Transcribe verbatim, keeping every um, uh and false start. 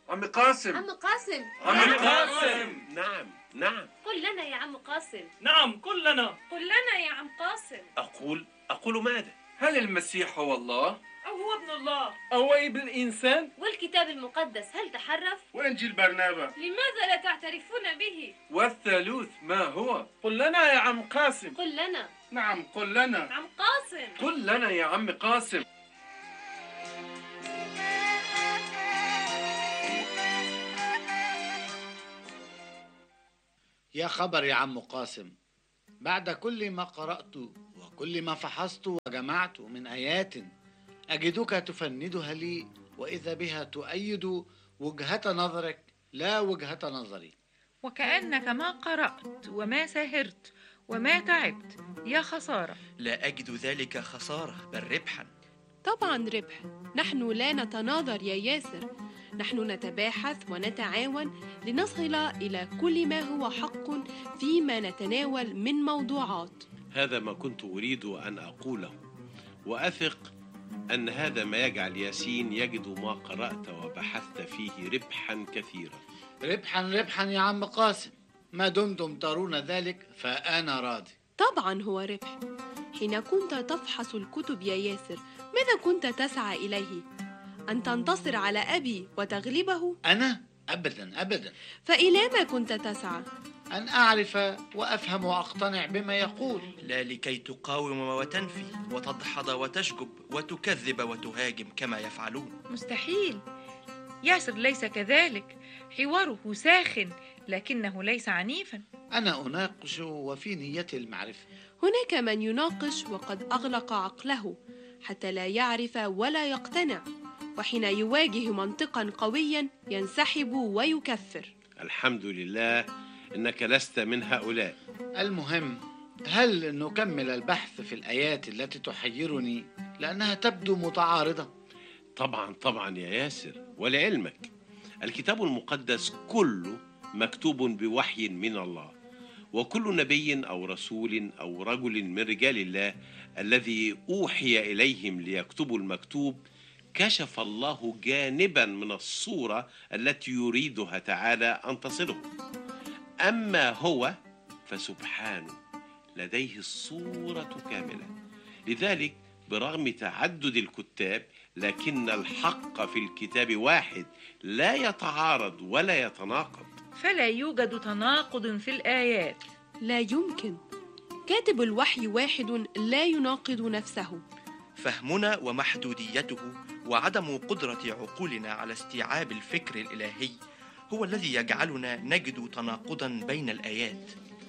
عم قاسم. عم قاسم. عم قاسم. نعم نعم. قل لنا يا عم قاسم. نعم قل لنا. قل لنا يا عم قاسم. أقول أقول ماذا؟ هل المسيح هو الله؟ أو هو ابن الله؟ أو ابن الإنسان؟ والكتاب المقدس هل تحرف؟ وإنجيل برنابا لماذا لا تعترفون به؟ والثالوث ما هو؟ قل لنا يا عم قاسم. قل لنا. نعم قل لنا. عم قاسم. قل لنا يا عم قاسم. يا خبر يا عم قاسم، بعد كل ما قرأت وكل ما فحصت وجمعت من آيات أجدك تفندها لي، وإذا بها تؤيد وجهة نظرك لا وجهة نظري. وكأنك ما قرأت وما سهرت وما تعبت. يا خسارة. لا أجد ذلك خسارة بل ربحا. طبعا ربح. نحن لا نتناظر يا ياسر، نحن نتباحث ونتعاون لنصل إلى كل ما هو حق فيما نتناول من موضوعات. هذا ما كنت أريد أن أقوله، وأثق أن هذا ما يجعل ياسين يجد ما قرأت وبحثت فيه ربحا كثيرا. ربحا ربحا يا عم قاسم، ما دمتم ترون ذلك فأنا راضي. طبعا هو ربح. حين كنت تفحص الكتب يا ياسر ماذا كنت تسعى إليه؟ أن تنتصر على أبي وتغلبه؟ أنا؟ أبدا أبدا. فإلى ما كنت تسعى؟ أن أعرف وأفهم وأقتنع بما يقول. لا لكي تقاوم وتنفي وتدحض وتشجب وتكذب وتهاجم كما يفعلون. مستحيل. ياسر ليس كذلك، حواره ساخن لكنه ليس عنيفا. أنا أناقش وفي نيتي المعرفة. هناك من يناقش وقد أغلق عقله حتى لا يعرف ولا يقتنع، وحين يواجه منطقا قويا ينسحب ويكفر. الحمد لله إنك لست من هؤلاء. المهم، هل نكمل البحث في الآيات التي تحيرني لأنها تبدو متعارضة؟ طبعا طبعا يا ياسر، ولعلمك الكتاب المقدس كله مكتوب بوحي من الله، وكل نبي أو رسول أو رجل من رجال الله الذي أوحي إليهم ليكتبوا المكتوب كشف الله جانبا من الصورة التي يريدها تعالى أن تصله. أما هو فسبحانه لديه الصورة كاملة. لذلك برغم تعدد الكتاب لكن الحق في الكتاب واحد لا يتعارض ولا يتناقض. فلا يوجد تناقض في الآيات. لا يمكن. كاتب الوحي واحد لا يناقض نفسه. فهمنا ومحدوديته وعدم قدرة عقولنا على استيعاب الفكر الإلهي هو الذي يجعلنا نجد تناقضا بين الآيات.